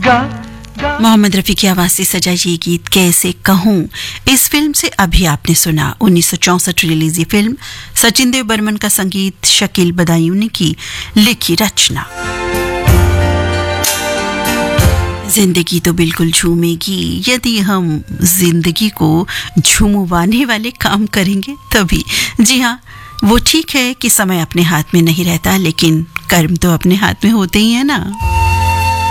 मोहम्मद रफ़ी की आवाज से सजा ये गीत कैसे कहूं, इस फिल्म से अभी आपने सुना 1964 रिलीज ये फिल्म, सचिन देव बर्मन का संगीत, शकील बदायूनी की लिखी रचना। जिंदगी तो बिल्कुल झूमेगी यदि हम जिंदगी को झूमवाने वाले काम करेंगे तभी। जी हाँ, वो ठीक है कि समय अपने हाथ में नहीं रहता, लेकिन कर्म तो अपने हाथ में होते ही है ना।